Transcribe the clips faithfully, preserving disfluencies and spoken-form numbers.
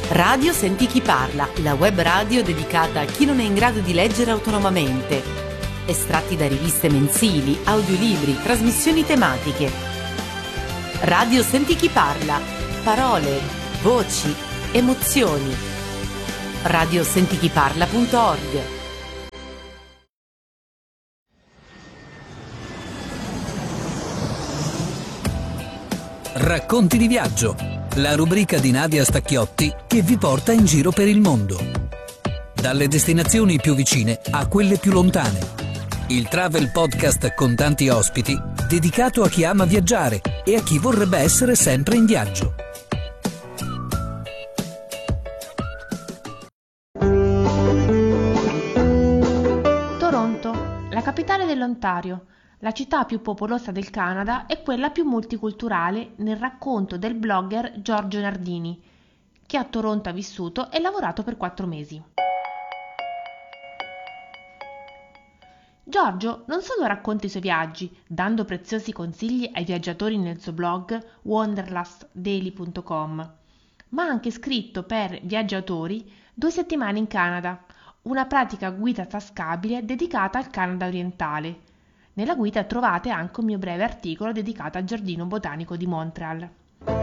Radio Senti Chi Parla, la web radio dedicata a chi non è in grado di leggere autonomamente. Estratti da riviste mensili, audiolibri, trasmissioni tematiche. Radio Senti Chi Parla, parole, voci, emozioni. radio senti chi parla punto org. Racconti di viaggio, la rubrica di Nadia Stacchiotti che vi porta in giro per il mondo. Dalle destinazioni più vicine a quelle più lontane. Il travel podcast con tanti ospiti, dedicato a chi ama viaggiare e a chi vorrebbe essere sempre in viaggio. Toronto, la capitale dell'Ontario. La città più popolosa del Canada e quella più multiculturale nel racconto del blogger Giorgio Nardini, che a Toronto ha vissuto e lavorato per quattro mesi. Giorgio non solo racconta i suoi viaggi, dando preziosi consigli ai viaggiatori nel suo blog wanderlust daily punto com, ma ha anche scritto per Viaggiatori Due settimane in Canada, una pratica guida tascabile dedicata al Canada orientale. Nella guida trovate anche un mio breve articolo dedicato al Giardino Botanico di Montreal.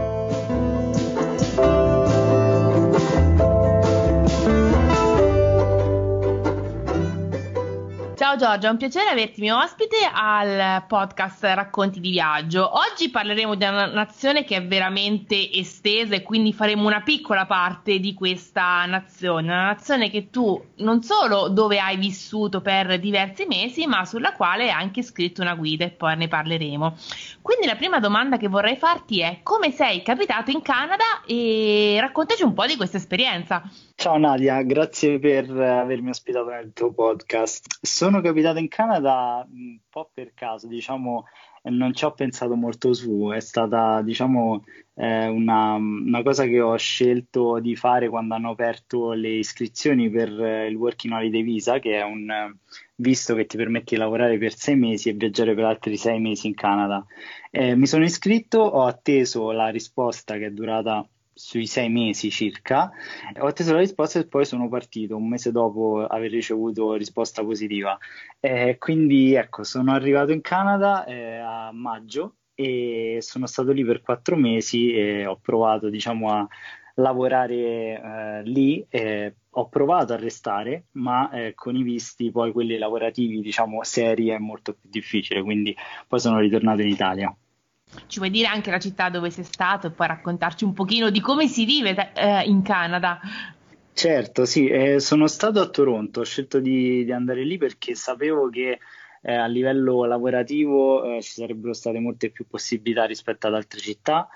Ciao Giorgio, è un piacere averti mio ospite al podcast Racconti di Viaggio. Oggi parleremo di una nazione che è veramente estesa e quindi faremo una piccola parte di questa nazione, una nazione che tu non solo dove hai vissuto per diversi mesi, ma sulla quale hai anche scritto una guida e poi ne parleremo. Quindi la prima domanda che vorrei farti è: come sei capitato in Canada e raccontaci un po' di questa esperienza. Ciao Nadia, grazie per avermi ospitato nel tuo podcast. Sono capitato in Canada un po' per caso, diciamo, non ci ho pensato molto su, è stata, diciamo, eh, una, una cosa che ho scelto di fare quando hanno aperto le iscrizioni per il Working Holiday Visa, che è un visto che ti permette di lavorare per sei mesi e viaggiare per altri sei mesi in Canada. Eh, mi sono iscritto, ho atteso la risposta che è durata sui sei mesi circa, ho atteso la risposta e poi sono partito un mese dopo aver ricevuto risposta positiva. Eh, quindi ecco, sono arrivato in Canada eh, a maggio e sono stato lì per quattro mesi e ho provato, diciamo, a lavorare eh, lì. Eh, ho provato a restare, ma eh, con i visti poi quelli lavorativi, diciamo, seri è molto più difficile, quindi poi sono ritornato in Italia. Ci vuoi dire anche la città dove sei stato e poi raccontarci un pochino di come si vive eh, in Canada? Certo, sì, eh, sono stato a Toronto, ho scelto di, di andare lì perché sapevo che eh, a livello lavorativo eh, ci sarebbero state molte più possibilità rispetto ad altre città,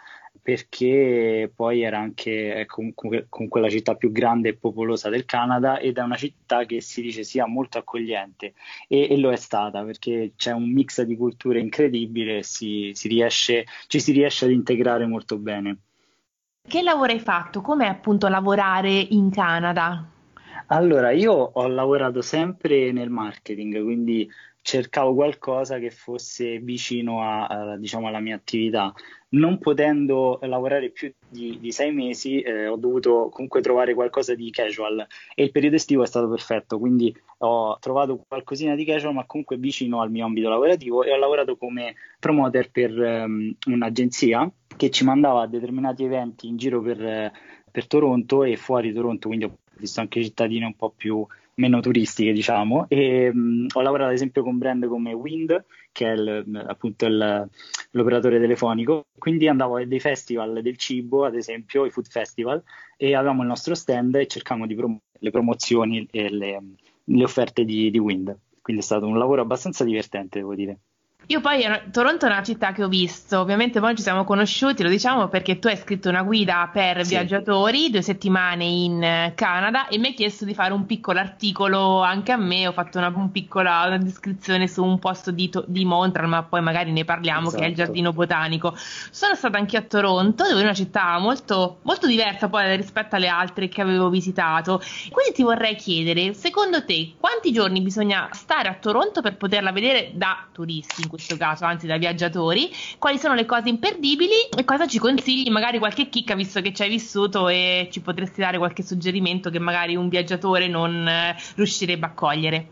perché poi era anche eh, comunque, comunque la città più grande e popolosa del Canada ed è una città che si dice sia molto accogliente e, e lo è stata perché c'è un mix di culture incredibile e si, si riesce, ci si riesce ad integrare molto bene. Che lavoro hai fatto? Com'è appunto lavorare in Canada? Allora, io ho lavorato sempre nel marketing, quindi cercavo qualcosa che fosse vicino a, a, diciamo, alla mia attività. Non potendo lavorare più di, di sei mesi, eh, ho dovuto comunque trovare qualcosa di casual e il periodo estivo è stato perfetto, quindi ho trovato qualcosina di casual ma comunque vicino al mio ambito lavorativo e ho lavorato come promoter per um, un'agenzia che ci mandava a determinati eventi in giro per, per Toronto e fuori Toronto, quindi ho visto anche cittadine un po' più meno turistiche, diciamo, e mh, ho lavorato ad esempio con brand come Wind, che è il, appunto il, l'operatore telefonico, quindi andavo a dei festival del cibo, ad esempio i food festival, e avevamo il nostro stand e cercavamo di promuovere le promozioni e le, le offerte di, di Wind, quindi è stato un lavoro abbastanza divertente, devo dire. Io poi, Toronto è una città che ho visto, ovviamente poi ci siamo conosciuti, lo diciamo perché tu hai scritto una guida per Sì. Viaggiatori, due settimane in Canada, e mi hai chiesto di fare un piccolo articolo anche a me, ho fatto una, un piccola una descrizione su un posto di, di Montreal, ma poi magari ne parliamo, esatto, che è il Giardino Botanico. Sono stata anche a Toronto, dove è una città molto, molto diversa poi rispetto alle altre che avevo visitato, quindi ti vorrei chiedere, secondo te, quanti giorni bisogna stare a Toronto per poterla vedere da turisti in questo questo caso, anzi da viaggiatori, quali sono le cose imperdibili e cosa ci consigli, magari qualche chicca visto che ci hai vissuto e ci potresti dare qualche suggerimento che magari un viaggiatore non eh, riuscirebbe a cogliere.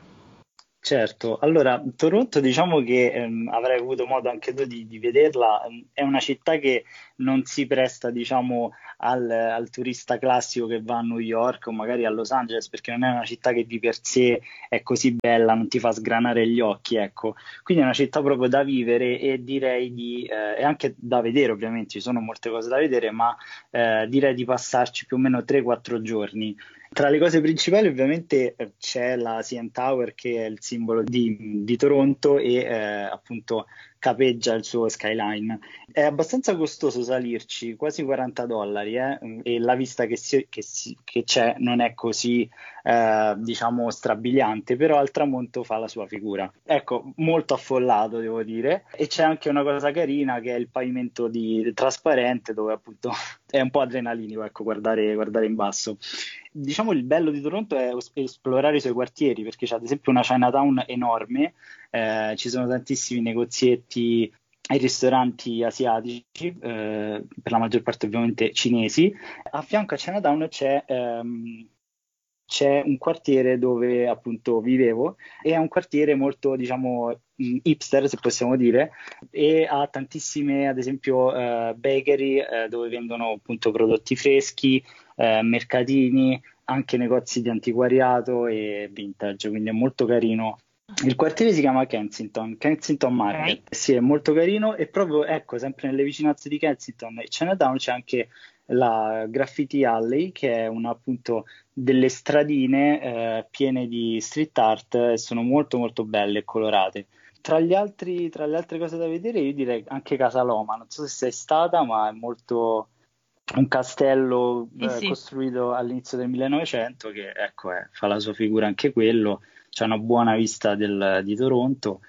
Certo, allora Toronto diciamo che ehm, avrai avuto modo anche tu di, di vederla, ehm, è una città che non si presta diciamo al, al turista classico che va a New York o magari a Los Angeles, perché non è una città che di per sé è così bella, non ti fa sgranare gli occhi, ecco. Quindi è una città proprio da vivere e direi di, eh, e anche da vedere ovviamente, ci sono molte cose da vedere, ma eh, direi di passarci più o meno tre quattro giorni. Tra le cose principali ovviamente eh, c'è la C N Tower che è il simbolo di, di Toronto e eh, appunto capeggia il suo skyline. È abbastanza costoso salirci, quasi quaranta dollari, eh, e la vista che, si, che, si, che c'è non è così eh, diciamo strabiliante, però al tramonto fa la sua figura. Ecco, molto affollato devo dire, e c'è anche una cosa carina che è il pavimento di, trasparente dove appunto è un po' adrenalinico, ecco, guardare, guardare in basso. Diciamo il bello di Toronto è es- esplorare i suoi quartieri, perché c'è ad esempio una Chinatown enorme, eh, ci sono tantissimi negozietti e ristoranti asiatici, eh, per la maggior parte ovviamente cinesi. A fianco a Chinatown c'è, ehm, c'è un quartiere dove appunto vivevo, e è un quartiere molto, diciamo, mh, hipster, se possiamo dire, e ha tantissime, ad esempio, eh, bakery, eh, dove vendono appunto prodotti freschi, eh, mercatini, anche negozi di antiquariato e vintage, quindi è molto carino. Il quartiere si chiama Kensington, Kensington Market, Ok. sì, è molto carino, e proprio, ecco, sempre nelle vicinanze di Kensington e Chinatown c'è anche la Graffiti Alley, che è una, appunto, delle stradine eh, piene di street art, e sono molto molto belle e colorate. Tra gli altri, tra le altre cose da vedere, io direi anche Casa Loma, non so se sei stata, ma è molto un castello Sì, eh, sì. costruito all'inizio del millenovecento che ecco, eh, fa la sua figura anche quello, c'è una buona vista del- di Toronto,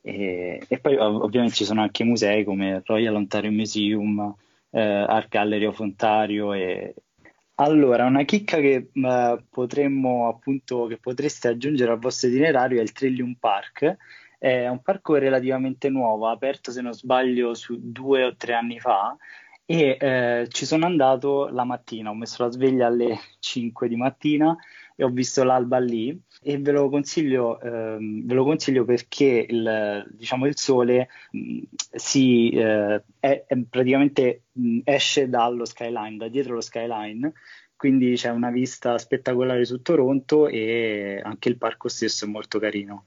e, e poi ov- ovviamente ci sono anche musei come il Royal Ontario Museum, eh, Art Gallery of Ontario. E... Allora, una chicca che eh, potremmo appunto, che potreste aggiungere al vostro itinerario è il Trillium Park. È un parco relativamente nuovo, aperto se non sbaglio su due o tre anni fa, e eh, ci sono andato la mattina, ho messo la sveglia alle cinque di mattina e ho visto l'alba lì, e ve lo consiglio, ehm, ve lo consiglio perché il, diciamo, il sole mh, si, eh, è- è praticamente mh, esce dallo skyline, da dietro lo skyline, quindi c'è una vista spettacolare su Toronto, e anche il parco stesso è molto carino.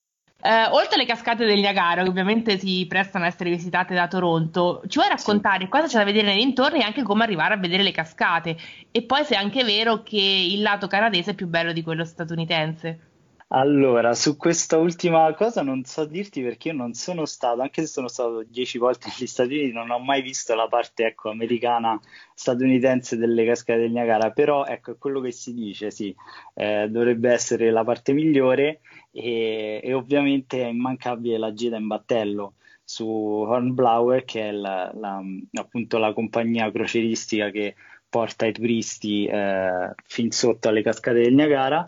Eh, oltre alle cascate del Niagara, che ovviamente si prestano a essere visitate da Toronto, ci vuoi Sì. raccontare cosa c'è da vedere nei dintorni e anche come arrivare a vedere le cascate? E poi se è anche vero che il lato canadese è più bello di quello statunitense. Allora, su questa ultima cosa non so dirti perché io non sono stato, anche se sono stato dieci volte negli Stati Uniti, non ho mai visto la parte, ecco, americana, statunitense delle cascate del Niagara, però ecco, è quello che si dice, sì, eh, dovrebbe essere la parte migliore, e, e ovviamente è immancabile la gita in battello su Hornblower, che è la- la- appunto la compagnia crocieristica che porta i turisti eh, fin sotto alle cascate del Niagara.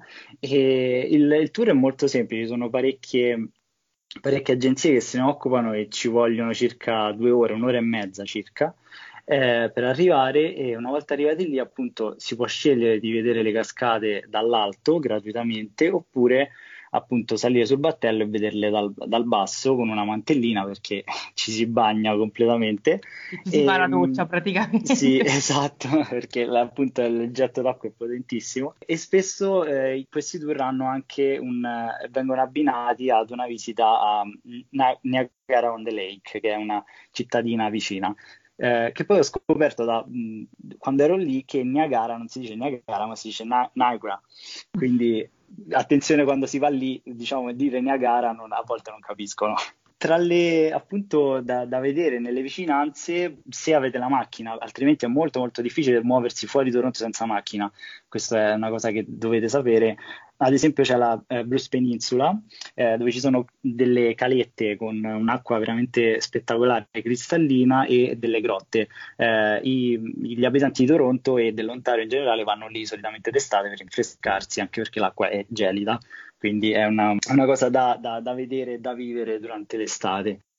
E il, il tour è molto semplice, ci sono parecchie, parecchie agenzie che se ne occupano, e ci vogliono circa due ore, un'ora e mezza circa, eh, per arrivare, e una volta arrivati lì appunto si può scegliere di vedere le cascate dall'alto gratuitamente, oppure appunto salire sul battello e vederle dal, dal basso con una mantellina, perché ci si bagna completamente. Ci si fa E, la doccia mh, praticamente. sì, esatto, perché la- appunto il getto d'acqua è potentissimo, e spesso eh, questi tour hanno anche un, eh, vengono abbinati ad una visita a Na- Niagara on the Lake, che è una cittadina vicina. Eh, che poi ho scoperto da, mh, quando ero lì, che Niagara non si dice Niagara, ma si dice Na- Niagara, quindi attenzione quando si va lì, diciamo, dire Niagara non- a volte non capiscono. Tra le, appunto, da, da vedere nelle vicinanze, se avete la macchina, altrimenti è molto molto difficile muoversi fuori Toronto senza macchina. Questa è una cosa che dovete sapere. Ad esempio c'è la eh, Bruce Peninsula, eh, dove ci sono delle calette con un'acqua veramente spettacolare, cristallina, e delle grotte. Eh, i- gli abitanti di Toronto e dell'Ontario in generale vanno lì solitamente d'estate per rinfrescarsi, anche perché l'acqua è gelida, quindi è una, una cosa da, da- da vedere e da vivere durante l'estate.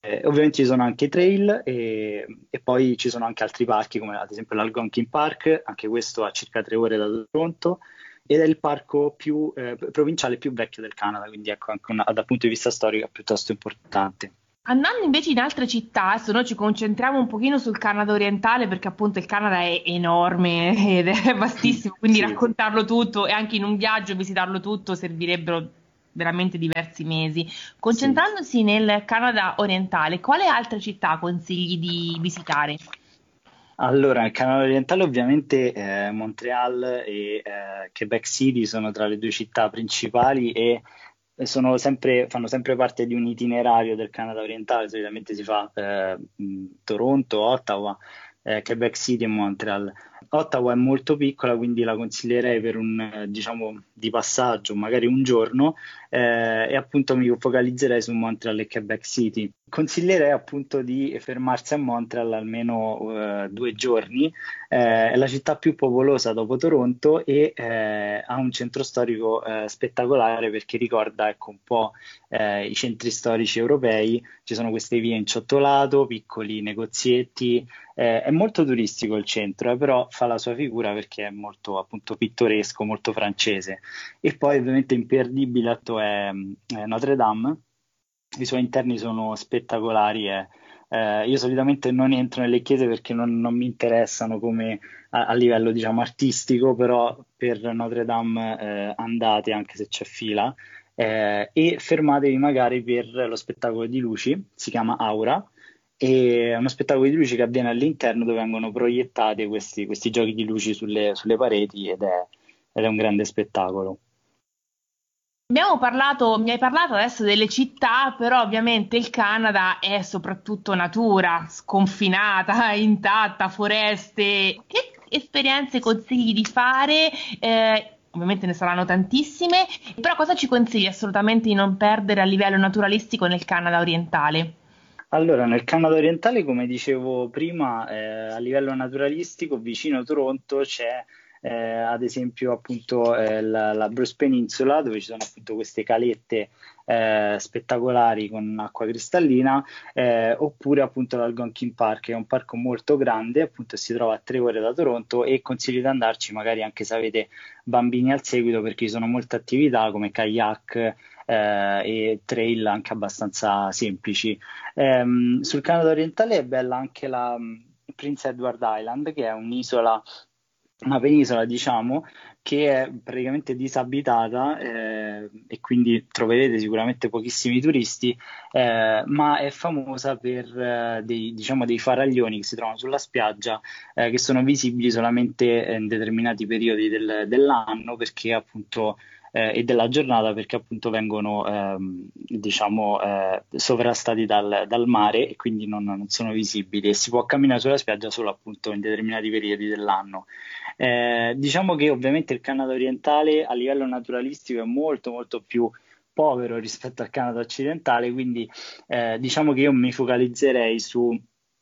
eh, ovviamente ci sono anche i trail e, e poi ci sono anche altri parchi come ad esempio l'Algonquin Park, anche questo a circa tre ore da Toronto, ed è il parco più eh, provinciale più vecchio del Canada, quindi ecco anche una, dal punto di vista storico è piuttosto importante. Andando invece in altre città, adesso noi ci concentriamo un pochino sul Canada orientale perché appunto il Canada è enorme ed è vastissimo, quindi Sì. raccontarlo tutto e anche in un viaggio visitarlo tutto servirebbero veramente diversi mesi. Concentrandosi sì. nel Canada orientale, quale altre città consigli di visitare? Allora, il Canada orientale ovviamente eh, Montreal e eh, Quebec City sono tra le due città principali e sono sempre, fanno sempre parte di un itinerario del Canada orientale, solitamente si fa eh, Toronto, Ottawa, eh, Quebec City e Montreal. Ottawa è molto piccola, quindi la consiglierei per un, eh, diciamo, di passaggio, magari un giorno, eh, e appunto mi focalizzerei su Montreal e Quebec City. Consiglierei appunto di fermarsi a Montreal almeno eh, due giorni, eh, è la città più popolosa dopo Toronto e eh, ha un centro storico eh, spettacolare perché ricorda ecco, un po' eh, i centri storici europei, ci sono queste vie in ciottolato, piccoli negozietti, eh, è molto turistico il centro, eh, però fa la sua figura perché è molto appunto pittoresco, molto francese. E poi ovviamente imperdibile è, è Notre Dame. I suoi interni sono spettacolari e eh, io solitamente non entro nelle chiese perché non, non mi interessano come a, a livello diciamo artistico, però per Notre Dame eh, andate anche se c'è fila eh, e fermatevi magari per lo spettacolo di luci, si chiama Aura, e è uno spettacolo di luci che avviene all'interno dove vengono proiettate questi, questi giochi di luci sulle, sulle pareti ed è, ed è un grande spettacolo. Abbiamo parlato, mi hai parlato adesso delle città, però ovviamente il Canada è soprattutto natura, sconfinata, intatta, foreste. Che esperienze consigli di fare? Eh, ovviamente ne saranno tantissime, però cosa ci consigli assolutamente di non perdere a livello naturalistico nel Canada orientale? Allora, nel Canada orientale, come dicevo prima, eh, a livello naturalistico, vicino a Toronto c'è eh, ad esempio appunto eh, la, la Bruce Peninsula, dove ci sono appunto queste calette eh, spettacolari con acqua cristallina, eh, oppure appunto l'Algonquin Park, che è un parco molto grande, appunto si trova a tre ore da Toronto e consiglio di andarci magari anche se avete bambini al seguito perché ci sono molte attività come kayak eh, e trail anche abbastanza semplici. Ehm, sul Canada orientale è bella anche la um, Prince Edward Island, che è un'isola, una penisola, diciamo, che è praticamente disabitata eh, e quindi troverete sicuramente pochissimi turisti, eh, ma è famosa per eh, dei, diciamo, dei faraglioni che si trovano sulla spiaggia, eh, che sono visibili solamente in determinati periodi del, dell'anno perché appunto Eh, e della giornata perché appunto vengono ehm, diciamo eh, sovrastati dal, dal mare e quindi non, non sono visibili e si può camminare sulla spiaggia solo appunto in determinati periodi dell'anno. Eh, diciamo che ovviamente il Canada orientale a livello naturalistico è molto molto più povero rispetto al Canada occidentale, quindi eh, diciamo che io mi focalizzerei su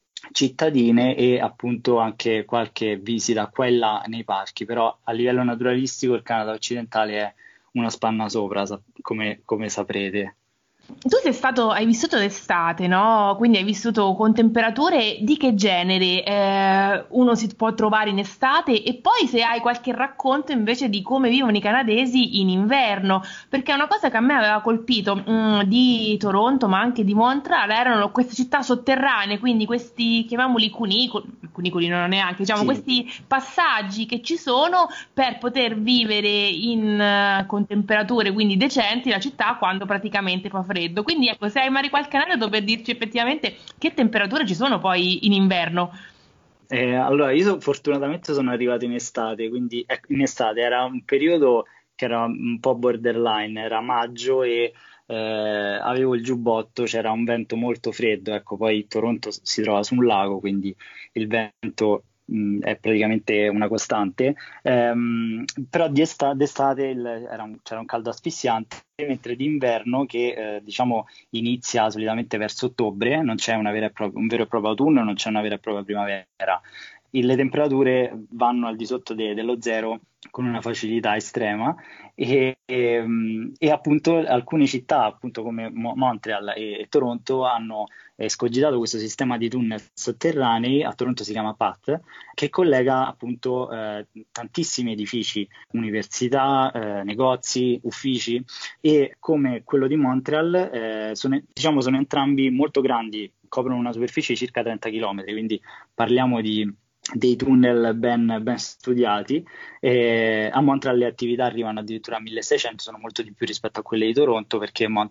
cittadine e appunto anche qualche visita qua e là nei parchi, però a livello naturalistico il Canada occidentale è una spanna sopra, come, come saprete. Tu sei stato, hai vissuto d'estate, no? Quindi hai vissuto con temperature di che genere eh, uno si può trovare in estate e poi se hai qualche racconto invece di come vivono i canadesi in inverno, perché una cosa che a me aveva colpito mh, di Toronto ma anche di Montreal erano queste città sotterranee, quindi questi, chiamiamoli cunicoli, cunicoli non neanche, diciamo Sì. questi passaggi che ci sono per poter vivere in, uh, con temperature quindi decenti la città quando praticamente fa freddo. Quindi ecco, se hai magari qualche aneddoto per dirci effettivamente che temperature ci sono poi in inverno. Eh, allora, io so- fortunatamente sono arrivato in estate, quindi ecco, in estate era un periodo che era un po' borderline, era maggio e eh, avevo il giubbotto, c'era un vento molto freddo, ecco, poi Toronto s- si trova su un lago, quindi il vento mh, è praticamente una costante. Ehm, però di esta- d'estate il- era un- c'era un caldo asfissiante, mentre d'inverno che eh, diciamo inizia solitamente verso ottobre, non c'è una vera e propria- un vero e proprio autunno, non c'è una vera e propria primavera. le temperature vanno al di sotto de- dello zero con una facilità estrema e, e, e appunto alcune città appunto come Mo- Montreal e, e Toronto hanno escogitato questo sistema di tunnel sotterranei. A Toronto si chiama P A T, che collega appunto eh, tantissimi edifici, università, eh, negozi, uffici, e come quello di Montreal eh, sono, diciamo, sono entrambi molto grandi, coprono una superficie di circa trenta chilometri, quindi parliamo di dei tunnel ben, ben studiati. Eh, a Montreal le attività arrivano addirittura a milleseicento, sono molto di più rispetto a quelle di Toronto, perché Mon-